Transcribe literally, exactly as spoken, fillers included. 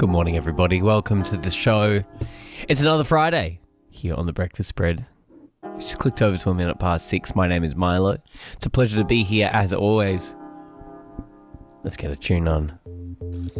Good morning, everybody. Welcome to the show. It's another Friday here on The Breakfast Spread. Just clicked over to a minute past six. My name is Milo. It's a pleasure to be here as always. Let's get a tune on.